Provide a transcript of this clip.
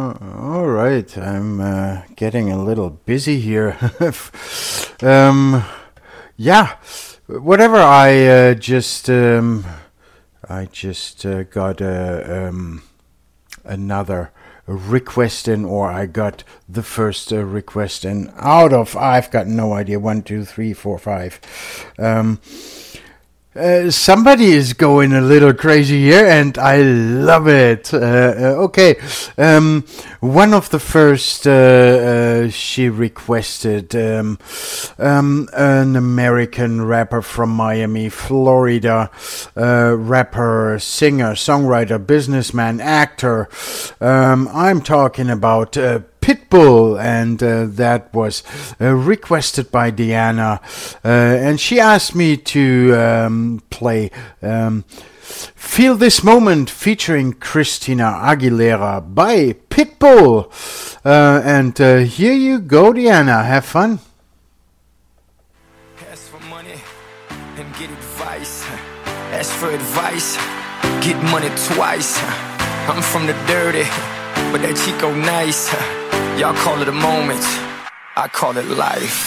All right, I'm getting a little busy here. Yeah, whatever. I just got another request in, or I got the first request in out of, I've got no idea, 1, 2, 3, 4, 5. Somebody is going a little crazy here, and I love it. Okay, one of the first she requested an American rapper from Miami, Florida, rapper, singer, songwriter, businessman, actor. I'm talking about Pitbull, and that was requested by Diana, and she asked me to play Feel This Moment featuring Christina Aguilera by Pitbull, and here you go, Diana, have fun. Ask for money and get advice. Ask for advice, get money twice. I'm from the dirty, but that Chico nice. Y'all call it a moment, I call it life.